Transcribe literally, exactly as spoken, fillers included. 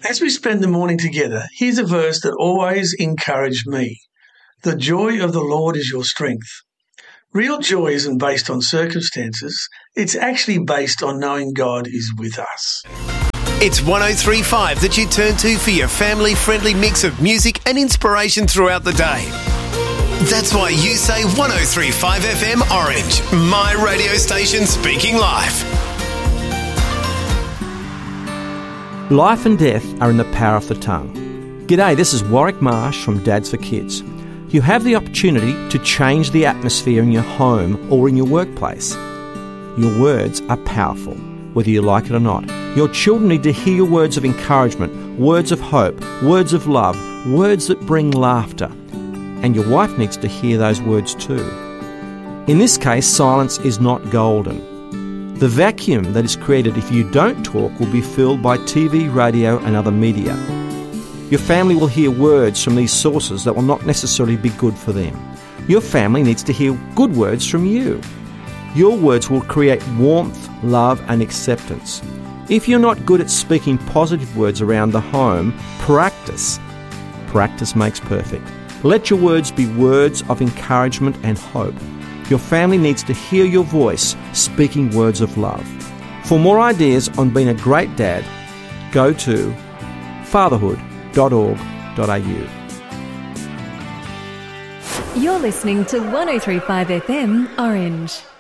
As we spend the morning together, here's a verse that always encouraged me. The joy of the Lord is your strength. Real joy isn't based on circumstances. It's actually based on knowing God is with us. It's one oh three point five that you turn to for your family-friendly mix of music and inspiration throughout the day. That's why you say one oh three point five F M Orange, my radio station speaking life. Life and death are in the power of the tongue. G'day, this is Warwick Marsh from Dads for Kids. You have the opportunity to change the atmosphere in your home or in your workplace. Your words are powerful, whether you like it or not. Your children need to hear your words of encouragement, words of hope, words of love, words that bring laughter. And your wife needs to hear those words too. In this case, silence is not golden. The vacuum that is created if you don't talk will be filled by T V, radio and other media. Your family will hear words from these sources that will not necessarily be good for them. Your family needs to hear good words from you. Your words will create warmth, love and acceptance. If you're not good at speaking positive words around the home, practice. Practice makes perfect. Let your words be words of encouragement and hope. Your family needs to hear your voice speaking words of love. For more ideas on being a great dad, go to fatherhood dot org dot a u. You're listening to one oh three point five F M Orange.